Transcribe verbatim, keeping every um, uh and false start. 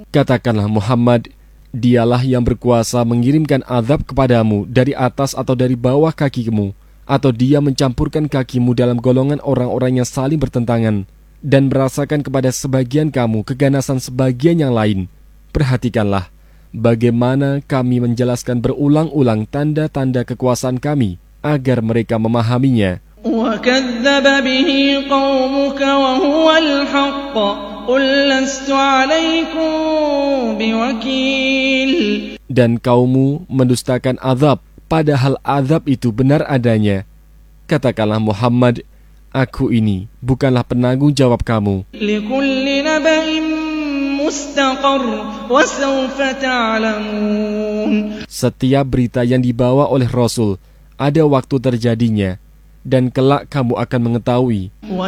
Katakanlah Muhammad, dialah yang berkuasa mengirimkan azab kepadamu dari atas atau dari bawah kakimu, atau dia mencampurkan kakimu dalam golongan orang-orang yang saling bertentangan, dan merasakan kepada sebagian kamu keganasan sebagian yang lain. Perhatikanlah bagaimana kami menjelaskan berulang-ulang tanda-tanda kekuasaan kami, agar mereka memahaminya. وَكَذَّبَ بِهِ قَوْمُكَ وَهُوَ الْحَقُّ قُلْ لَسْتُ عَلَيْكُمْ بِوَكِيلٍ. Dan kaummu mendustakan azab, padahal azab itu benar adanya. Katakanlah Muhammad, aku ini bukanlah penanggung jawab kamu. لِكُلِّ نَبَإٍ مُسْتَقَرٌّ وَسَوْفَ تَعْلَمُونَ. Setiap berita yang dibawa oleh Rasul ada waktu terjadinya, dan kelak kamu akan mengetahui.